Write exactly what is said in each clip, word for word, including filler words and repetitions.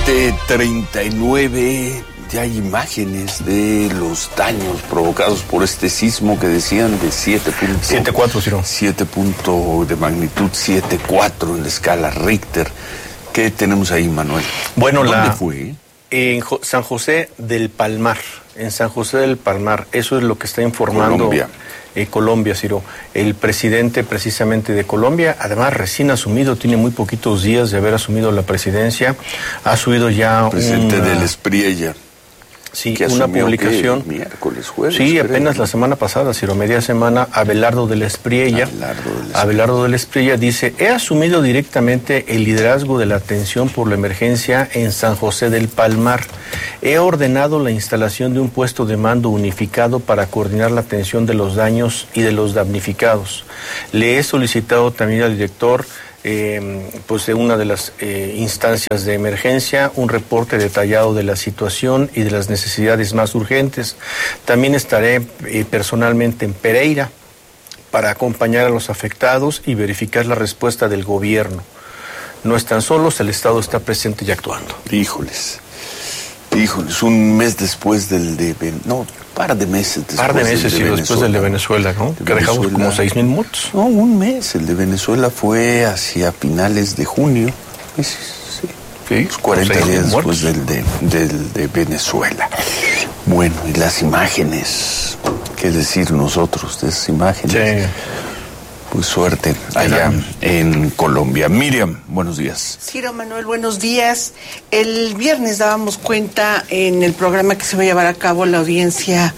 siete treinta y nueve, ya hay imágenes de los daños provocados por este sismo que decían de siete punto cuatro, Ciro. siete punto de magnitud, siete cuatro en la escala Richter. ¿Qué tenemos ahí, Manuel? Bueno, ¿Dónde la, fue? En Jo- San José del Palmar, en San José del Palmar, eso es lo que está informando Colombia. Eh, Colombia, Ciro. El presidente precisamente de Colombia, además recién asumido, tiene muy poquitos días de haber asumido la presidencia, ha subido ya Presidente una, del Espriella. sí, que una asumió, publicación. ¿qué? Miércoles, jueves. Sí, creo, apenas ¿no? la semana pasada, Ciro, media semana, Abelardo del Espriella. Abelardo del Espriella. Abelardo del Espriella dice: he asumido directamente el liderazgo de la atención por la emergencia en San José del Palmar. He ordenado la instalación de un puesto de mando unificado para coordinar la atención de los daños y de los damnificados. Le he solicitado también al director Eh, pues de una de las eh, instancias de emergencia, un reporte detallado de la situación y de las necesidades más urgentes. También estaré eh, personalmente en Pereira para acompañar a los afectados y verificar la respuesta del gobierno. No están solos, el Estado está presente y actuando. Híjoles, híjoles, un mes después del de... Ven- no, par de meses después Par de meses del de y después Venezuela. del de Venezuela, ¿no? De Que dejamos Venezuela. como seis mil muertos. No, un mes. El de Venezuela fue hacia finales de junio. Pues, sí, Sí, unos cuarenta seis mil días muertos. después del de, del de Venezuela. Bueno, y las imágenes, ¿qué decir nosotros de esas imágenes? Sí. Pues suerte allá en Colombia. Miriam, buenos días. Ciro, Manuel, buenos días. El viernes dábamos cuenta en el programa que se va a llevar a cabo la audiencia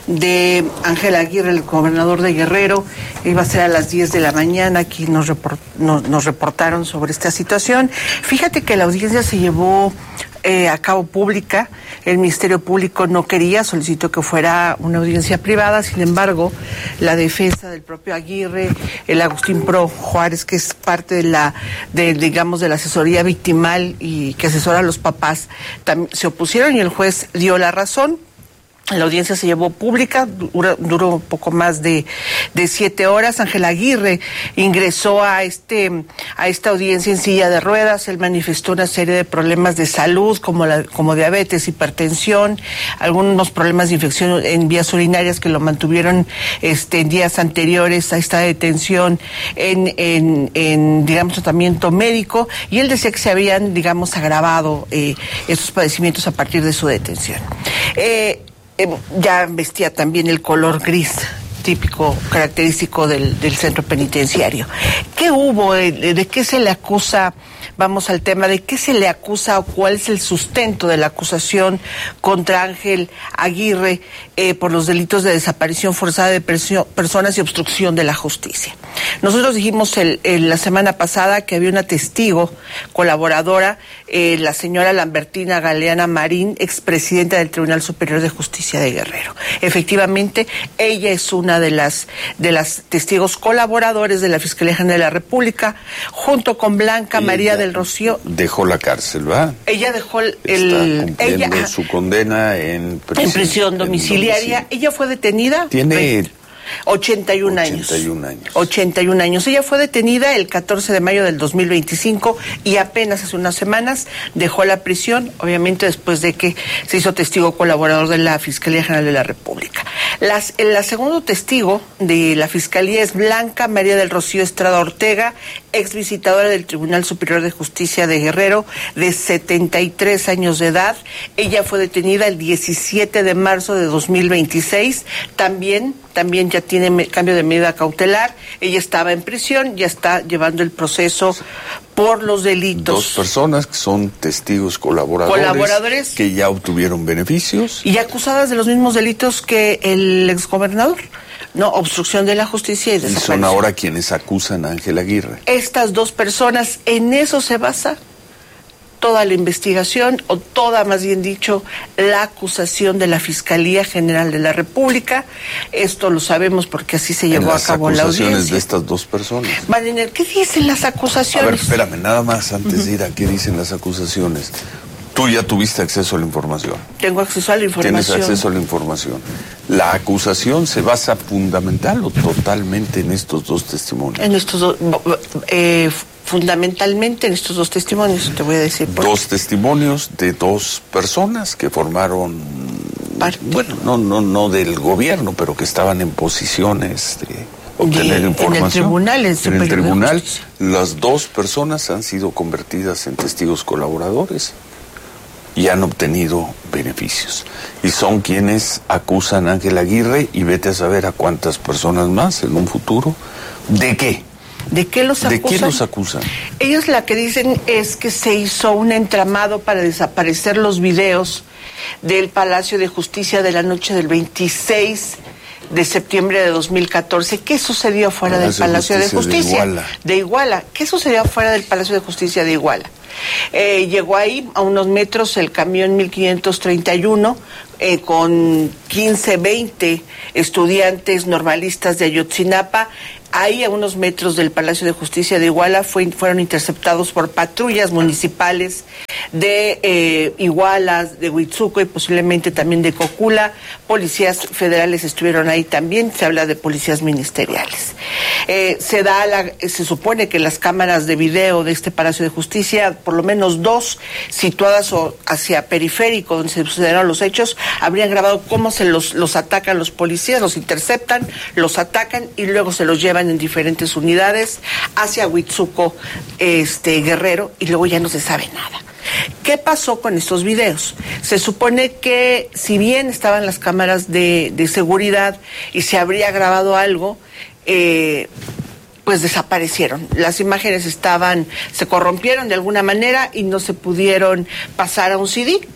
de Ángel Aguirre, el gobernador de Guerrero. Iba a ser a las diez de la mañana. Aquí nos, report, nos, nos reportaron sobre esta situación. Fíjate que la audiencia se llevó eh, a cabo pública. El Ministerio Público no quería, solicitó que fuera una audiencia privada. Sin embargo, la defensa del propio Aguirre, el Agustín Pro Juárez, que es parte de la, de, digamos, de la asesoría victimal y que asesora a los papás, tam- se opusieron y el juez dio la razón. La audiencia se llevó pública, duró, duró un poco más de, de siete horas. Ángel Aguirre ingresó a este a esta audiencia en silla de ruedas. Él manifestó una serie de problemas de salud, como la, como diabetes, hipertensión, algunos problemas de infección en vías urinarias que lo mantuvieron este, en días anteriores a esta detención en, en, en digamos, tratamiento médico. Y él decía que se habían, digamos, agravado eh, estos padecimientos a partir de su detención. Eh, Eh, ya vestía también el color gris típico, característico del, del centro penitenciario. ¿Qué hubo? ¿De, de qué se le acusa? Vamos al tema de qué se le acusa o cuál es el sustento de la acusación contra Ángel Aguirre eh, por los delitos de desaparición forzada de perso- personas y obstrucción de la justicia. Nosotros dijimos el, el, la semana pasada que había una testigo colaboradora, eh, la señora Lambertina Galeana Marín, expresidenta del Tribunal Superior de Justicia de Guerrero. Efectivamente, ella es una de las de las testigos colaboradores de la Fiscalía General de la República, junto con Blanca María del Rocío. Dejó la cárcel, ¿verdad? Ella dejó el... Está el cumpliendo ella, su condena en prisión, en prisión en domiciliaria. domicilio. Ella fue detenida. Tiene ochenta y un años. ochenta y un años. ochenta y un años. Ella fue detenida el catorce de mayo del dos mil veinticinco y apenas hace unas semanas dejó la prisión, obviamente después de que se hizo testigo colaborador de la Fiscalía General de la República. Las, el la segundo testigo de la Fiscalía es Blanca María del Rocío Estrada Ortega, ex visitadora del Tribunal Superior de Justicia de Guerrero, de setenta y tres años de edad. Ella fue detenida el diecisiete de marzo de dos mil veintiséis, también también ya tiene me, cambio de medida cautelar. Ella estaba en prisión, ya está llevando el proceso por los delitos. Dos personas que son testigos colaboradores, Colaboradores. que ya obtuvieron beneficios. Y acusadas de los mismos delitos que el exgobernador. No, obstrucción de la justicia y Y desaparición. son ahora quienes acusan a Ángel Aguirre. Estas dos personas, en eso se basa toda la investigación, o toda, más bien dicho, la acusación de la Fiscalía General de la República. Esto lo sabemos porque así se llevó a cabo la audiencia. Las acusaciones de estas dos personas. Mariner, ¿qué dicen las A acusaciones? ver, espérame, nada más antes uh-huh. de ir a qué dicen las acusaciones. Tú ya tuviste acceso a la información. Tengo acceso a la información. Tienes acceso a la información. ¿La acusación se basa fundamental o totalmente en estos dos testimonios? En estos dos... Eh, fundamentalmente en estos dos testimonios, te voy a decir. Por dos testimonios de dos personas que formaron, parte. bueno, no, no, no del gobierno, pero que estaban en posiciones de obtener de, información. En el tribunal, en, en el tribunal, las dos personas han sido convertidas en testigos colaboradores y han obtenido beneficios. Y son quienes acusan a Ángel Aguirre, y vete a saber a cuántas personas más en un futuro. ¿De qué? ¿De qué los acusan? ¿De qué los acusan? Ellos la que dicen es que se hizo un entramado para desaparecer los videos del Palacio de Justicia de la noche del veintiséis de septiembre de dos mil catorce. ¿Qué sucedió fuera del Palacio de Justicia? De Iguala. De Iguala. ¿Qué sucedió fuera del Palacio de Justicia de Iguala? Eh, llegó ahí a unos metros el camión mil quinientos treinta y uno eh, con quince, veinte estudiantes normalistas de Ayotzinapa. Ahí, a unos metros del Palacio de Justicia de Iguala, fue, fueron interceptados por patrullas municipales de eh, Iguala, de Huitzuco y posiblemente también de Cocula. Policías federales estuvieron ahí también, se habla de policías ministeriales. Eh, se da la, se supone que las cámaras de video de este Palacio de Justicia, por lo menos dos situadas o hacia periférico, donde se sucedieron los hechos, habrían grabado cómo se los, los atacan los policías, los interceptan, los atacan y luego se los llevan en diferentes unidades hacia Huitzuco, este, Guerrero, y luego ya no se sabe nada. ¿Qué pasó con estos videos? Se supone que si bien estaban las cámaras de, de seguridad y se habría grabado algo, eh, pues desaparecieron. Las imágenes estaban, se corrompieron de alguna manera y no se pudieron pasar a un C D.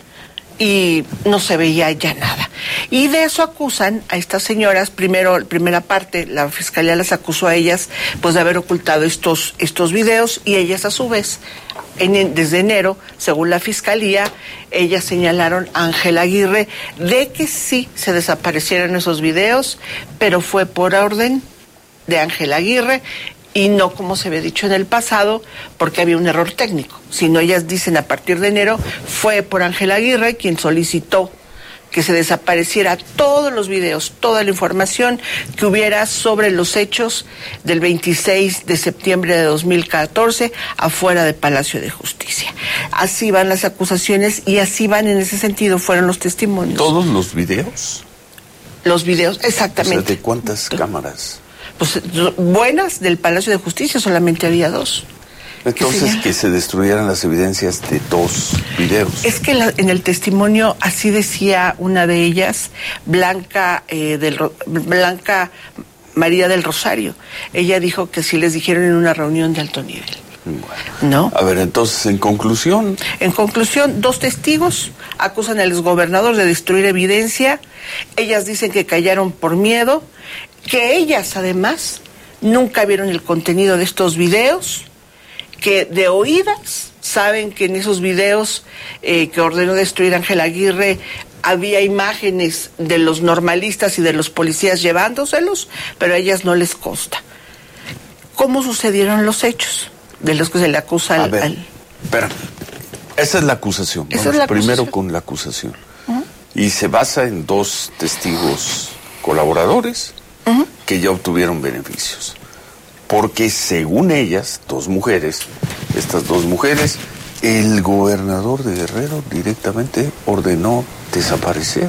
Y no se veía ya nada. Y de eso acusan a estas señoras. Primero, primera parte, la fiscalía las acusó a ellas pues de haber ocultado estos, estos videos, y ellas a su vez, en, desde enero, según la fiscalía, ellas señalaron a Ángel Aguirre de que sí se desaparecieron esos videos, pero fue por orden de Ángel Aguirre y no como se había dicho en el pasado, porque había un error técnico. Sino ellas dicen a partir de enero fue por Ángel Aguirre quien solicitó que se desapareciera todos los videos, toda la información que hubiera sobre los hechos del veintiséis de septiembre de dos mil catorce afuera del Palacio de Justicia. Así van las acusaciones y así van, en ese sentido fueron los testimonios. ¿Todos los videos? Los videos, exactamente. O sea, ¿de cuántas cámaras? Pues buenas del Palacio de Justicia solamente había dos. Entonces, que se destruyeran las evidencias de dos videos. Es que la, en el testimonio así decía una de ellas, Blanca, eh, del, Blanca María del Rosario. Ella dijo que sí les dijeron en una reunión de alto nivel. Bueno. ¿No? A ver, entonces, en conclusión. En conclusión, dos testigos acusan al exgobernador de destruir evidencia. Ellas dicen que callaron por miedo, que ellas además nunca vieron el contenido de estos videos, que de oídas saben que en esos videos eh, que ordenó destruir Ángel Aguirre había imágenes de los normalistas y de los policías llevándoselos, pero a ellas no les consta. ¿Cómo sucedieron los hechos de los que se le acusa al... A ver, al... espera, esa es la acusación. Esa Vamos es la primero acusación. con la acusación. Uh-huh. Y se basa en dos testigos colaboradores uh-huh. que ya obtuvieron beneficios. Porque según ellas, dos mujeres, estas dos mujeres, el gobernador de Guerrero directamente ordenó desaparecer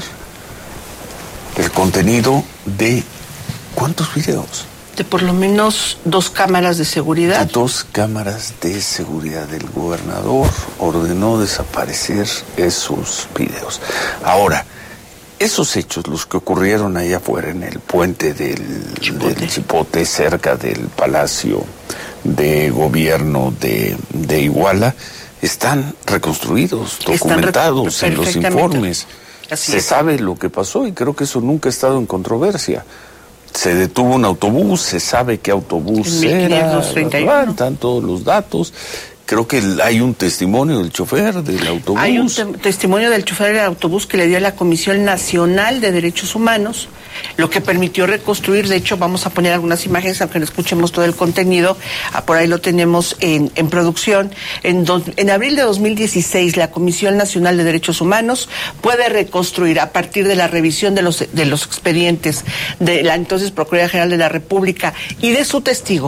el contenido de ¿cuántos videos? De por lo menos dos cámaras de seguridad. De dos cámaras de seguridad. El gobernador ordenó desaparecer esos videos. Ahora, esos hechos, los que ocurrieron allá afuera en el puente del Chipote, del Chipote cerca del Palacio de Gobierno de, de Iguala, están reconstruidos, documentados están en los informes. Así Se es. sabe lo que pasó y creo que eso nunca ha estado en controversia. Se detuvo un autobús, se sabe qué autobús era, están todos los datos. Creo que hay un testimonio del chofer del autobús. Hay un te- testimonio del chofer del autobús que le dio a la Comisión Nacional de Derechos Humanos, lo que permitió reconstruir. De hecho, vamos a poner algunas imágenes, aunque no escuchemos todo el contenido. Ah, por ahí lo tenemos en, en producción. En, do, en abril de dos mil dieciséis, la Comisión Nacional de Derechos Humanos puede reconstruir, a partir de la revisión de los, de los expedientes de la entonces Procuraduría General de la República y de su testigo,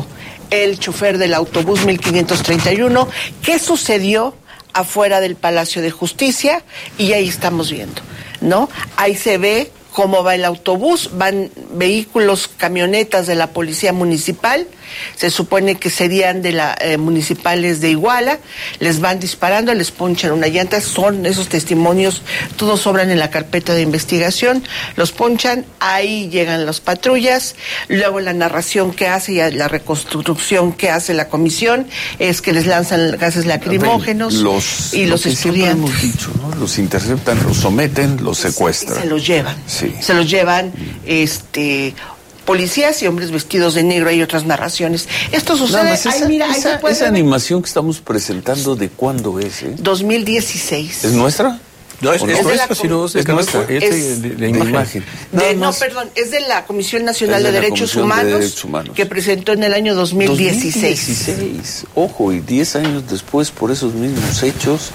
el chofer del autobús mil quinientos treinta y uno. ¿Qué sucedió afuera del Palacio de Justicia? Y ahí estamos viendo, ¿no? Ahí se ve cómo va el autobús, van vehículos, camionetas de la policía municipal, se supone que serían de la eh, municipales de Iguala, les van disparando, les ponchan una llanta, son esos testimonios, todos sobran en la carpeta de investigación, los ponchan, ahí llegan las patrullas, luego la narración que hace y la reconstrucción que hace la comisión es que les lanzan gases lacrimógenos los, y los estudiantes. Hemos dicho, ¿no? Los interceptan, los someten, los secuestran. Se los llevan. Sí. Se los llevan este policías y hombres vestidos de negro. Hay otras narraciones. Esto sucede. Nada más, esa, ay, mira, esa, ahí se puede esa ver. animación que estamos presentando, ¿de cuándo es? Eh? dos mil dieciséis. ¿Es nuestra? No, es, ¿O es no? nuestra, si no, Es es nuestra. nuestra. Es Es de, de, de la imagen. imagen. De, Nada no, más. perdón, es de la Comisión Nacional Es de, de la Derechos, Comisión de Humanos, Derechos Humanos. que presentó en el año dos mil dieciséis. dos mil dieciséis. Ojo, y diez años después, por esos mismos hechos,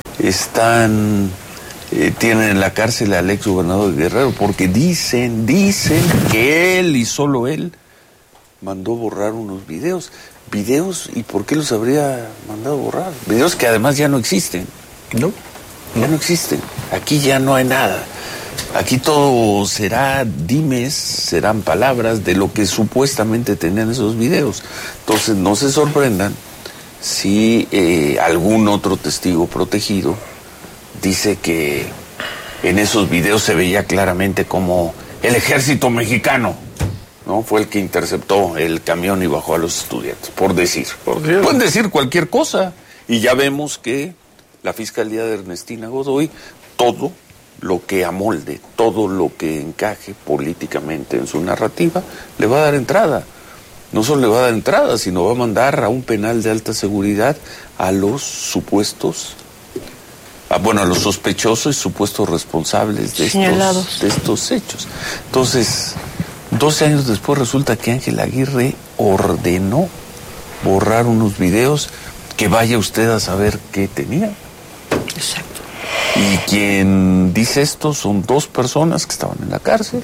están... Eh, tienen en la cárcel al ex gobernador de Guerrero, porque dicen, dicen que él y solo él mandó borrar unos videos. ¿Videos? ¿Y por qué los habría mandado borrar? Videos que además ya no existen. ¿No? Ya no existen. Aquí ya no hay nada. Aquí todo será dimes, serán palabras de lo que supuestamente tenían esos videos. Entonces no se sorprendan si eh, algún otro testigo protegido dice que en esos videos se veía claramente como el ejército mexicano, ¿no? Fue el que interceptó el camión y bajó a los estudiantes, por decir. Por Dios. Pueden decir cualquier cosa. Y ya vemos que la Fiscalía de Ernestina Godoy, todo lo que amolde, todo lo que encaje políticamente en su narrativa, le va a dar entrada. No solo le va a dar entrada, sino va a mandar a un penal de alta seguridad a los supuestos... bueno, a los sospechosos y supuestos responsables de estos, de estos hechos. Entonces, doce años después resulta que Ángel Aguirre ordenó borrar unos videos que vaya usted a saber qué tenía. Exacto. Y quien dice esto son dos personas que estaban en la cárcel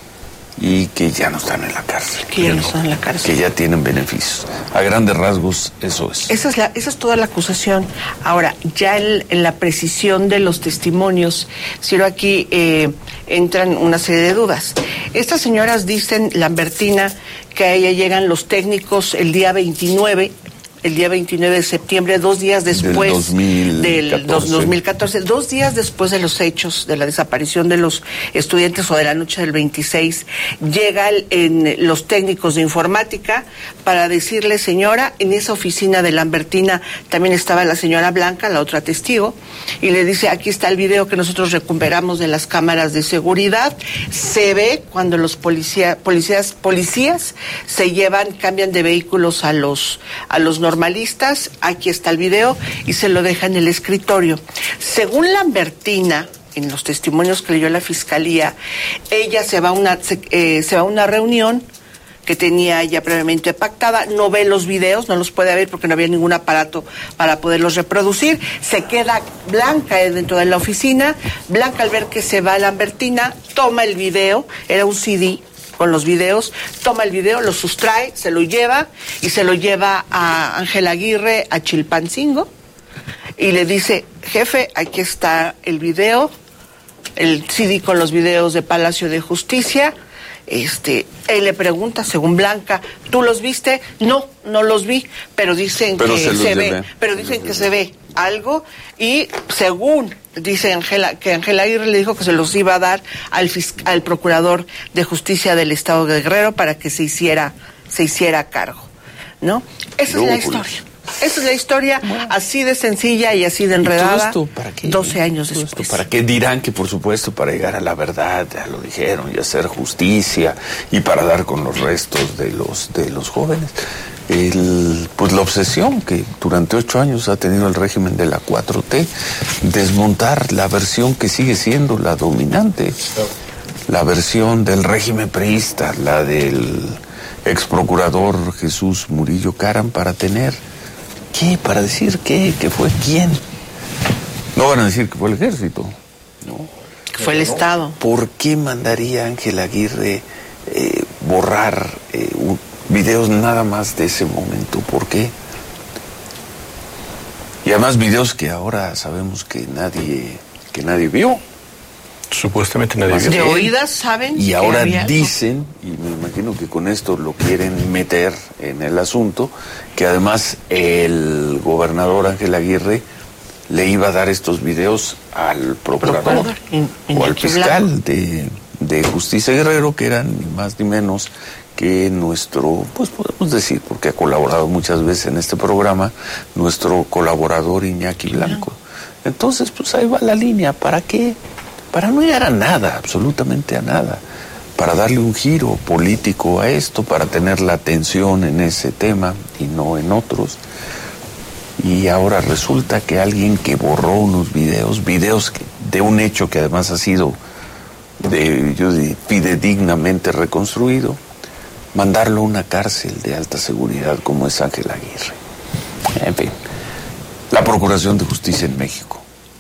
y que ya no están en la cárcel. Que ya no están en la cárcel. Que ya tienen beneficios. A grandes rasgos, eso es. Esa es, la, esa es toda la acusación. Ahora, ya el, en la precisión de los testimonios, Ciro, aquí eh, entran una serie de dudas. Estas señoras dicen, Lambertina, que a ella llegan los técnicos el día veintinueve, el día veintinueve de septiembre, dos días después del dos mil catorce. Del dos mil catorce, dos días después de los hechos, de la desaparición de los estudiantes o de la noche del veintiséis, llegan en los técnicos de informática para decirle, señora, en esa oficina de Lambertina también estaba la señora Blanca, la otra testigo, y le dice, aquí está el video que nosotros recuperamos de las cámaras de seguridad, se ve cuando los policía, policías, policías se llevan, cambian de vehículos a los, a los normalistas, aquí está el video, y se lo deja en el escritorio. Según Lambertina, en los testimonios que leyó la fiscalía, ella se va a una, se, eh, se va a una reunión que tenía ya previamente pactada, no ve los videos, no los puede ver porque no había ningún aparato para poderlos reproducir, se queda Blanca dentro de la oficina, Blanca al ver que se va Lambertina, toma el video, era un C D con los videos, toma el video, lo sustrae, se lo lleva y se lo lleva a Ángel Aguirre, a Chilpancingo, y le dice, jefe, aquí está el video, el C D con los videos de Palacio de Justicia. Este, él le pregunta, según Blanca, ¿tú los viste? No, no los vi, pero dicen pero que se, se ve, llevé. pero dicen que se ve algo, y según dice Ángela, que Ángel Aguirre le dijo que se los iba a dar al, al procurador de justicia del estado de Guerrero para que se hiciera, se hiciera cargo, ¿no? Esa no, es la pues. historia. Esa es la historia, bueno, así de sencilla y así de enredada. ¿Todo esto para qué? doce años ¿Todo después. Esto ¿Para qué? Dirán que, por supuesto, para llegar a la verdad, ya lo dijeron, y hacer justicia, y para dar con los restos de los, de los jóvenes. El, pues la obsesión que durante ocho años ha tenido el régimen de la cuatro T, desmontar la versión que sigue siendo la dominante, la versión del régimen priista, la del ex procurador Jesús Murillo Caram, para tener... ¿Qué? ¿Para decir qué? ¿Que fue quién? No van a decir que fue el ejército, ¿no? Que fue el no. Estado. ¿Por qué mandaría Ángel Aguirre eh, borrar eh, un, videos nada más de ese momento. ¿Por qué? Y además videos que ahora sabemos que nadie, que nadie vio. Supuestamente nadie vio. De oídas saben. Y ahora había... dicen, y me imagino que con esto lo quieren meter en el asunto, que además el gobernador Ángel Aguirre le iba a dar estos videos al procurador, procurador en, en o al fiscal de, de Justicia Guerrero, que eran ni más ni menos que nuestro, pues podemos decir, porque ha colaborado muchas veces en este programa, nuestro colaborador Iñaki Blanco. Entonces, pues ahí va la línea. ¿Para qué? Para no llegar a nada, absolutamente a nada. Para darle un giro político a esto, para tener la atención en ese tema y no en otros. Y ahora resulta que alguien que borró unos videos, videos que, de un hecho que además ha sido de, yo diría, fidedignamente reconstruido, mandarlo a una cárcel de alta seguridad como es Ángel Aguirre. En fin, la Procuración de Justicia en México